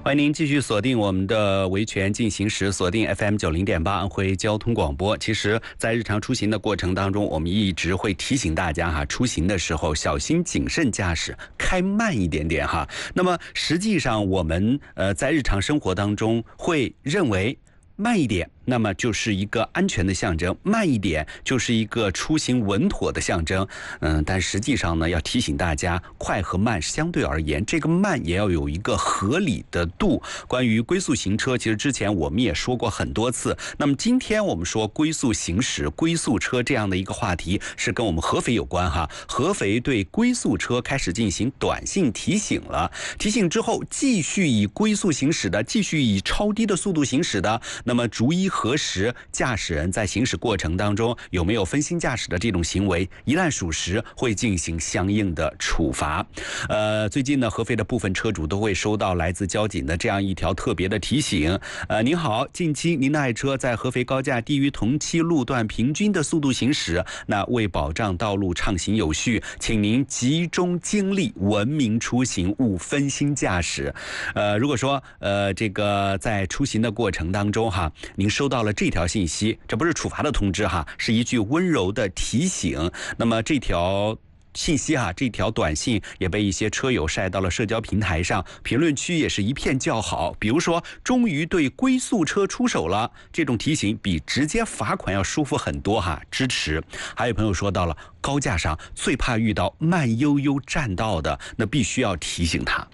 欢迎您继续锁定我们的维权进行时，锁定 FM90.8安徽交通广播。其实在日常出行的过程当中，我们一直会提醒大家出行的时候小心谨慎驾驶，开慢一点点那么实际上我们在日常生活当中会认为慢一点，那么就是一个安全的象征，慢一点就是一个出行稳妥的象征。但实际上呢，要提醒大家，快和慢相对而言，这个慢也要有一个合理的度。关于龟速行车，其实之前我们也说过很多次。那么今天我们说龟速行驶、龟速车这样的一个话题，是跟我们合肥有关合肥对龟速车开始进行短信提醒了，提醒之后继续以龟速行驶的，继续以超低的速度行驶的。那么逐一核实驾驶人在行驶过程当中有没有分心驾驶的这种行为，一旦属实会进行相应的处罚。最近呢，合肥的部分车主都会收到来自交警的这样一条特别的提醒。您好，近期您的爱车在合肥高架低于同期路段平均的速度行驶，那为保障道路畅行有序，请您集中精力文明出行，勿分心驾驶。如果说这个在出行的过程当中您收到了这条信息，这不是处罚的通知是一句温柔的提醒。那么这条信息这条短信也被一些车友晒到了社交平台上，评论区也是一片叫好。比如说，终于对龟速车出手了，这种提醒比直接罚款要舒服很多支持。还有朋友说到了，高架上最怕遇到慢悠悠占道的，那必须要提醒他。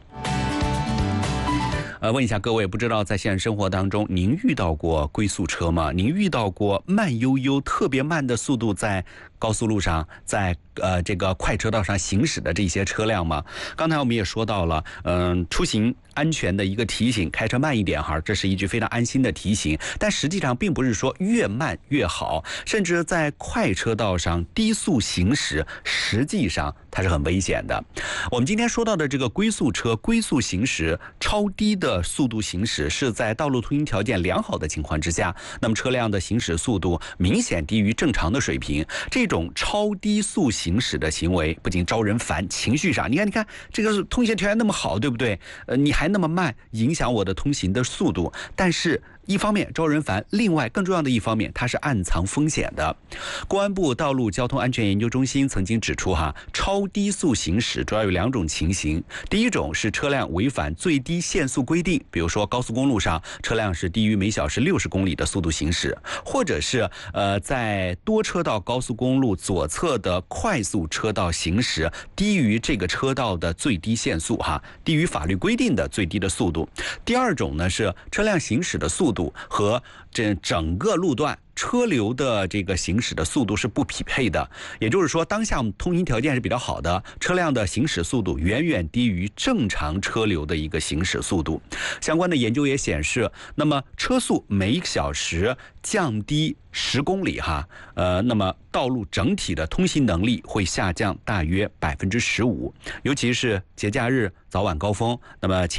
问一下各位，不知道在现实生活当中您遇到过龟速车吗？您遇到过慢悠悠特别慢的速度在高速路上，在这个快车道上行驶的这些车辆吗？刚才我们也说到了出行安全的一个提醒，开车慢一点这是一句非常安心的提醒。但实际上并不是说越慢越好，甚至在快车道上低速行驶，实际上它是很危险的。我们今天说到的这个龟速车龟速行驶，超低的速度行驶是在道路通行条件良好的情况之下，那么车辆的行驶速度明显低于正常的水平，这种超低速行驶的行为不仅招人烦，情绪上你看这个通行条件那么好，对不对？你还那么慢，影响我的通行的速度。但是一方面招人烦，另外更重要的一方面，它是暗藏风险的。公安部道路交通安全研究中心曾经指出超低速行驶主要有两种情形。第一种是车辆违反最低限速规定，比如说高速公路上车辆是低于每小时60公里的速度行驶，或者是在多车道高速公路左侧的快速车道行驶低于这个车道的最低限速低于法律规定的最低的速度。第二种呢是车辆行驶的速度和整个路段车流的这个行驶的速度是不匹配的，也就是说当下通行条件是比较好的，车辆的行驶速度远远低于正常车流的一个行驶速度。相关的研究也显示，那么车速每小时降低10公里那么道路整体的通行能力会下降大约15%，尤其是节假日早晚高峰，那么